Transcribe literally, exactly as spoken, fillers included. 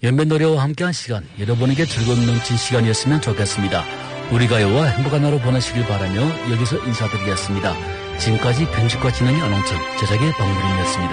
연변 노래와 함께한 시간, 여러분에게 즐거움 넘친 시간이었으면 좋겠습니다. 우리 가요와 행복한 하루 보내시길 바라며 여기서 인사드리겠습니다. 지금까지 편집과 진행의 아나운서 제작의 박무림이었습니다.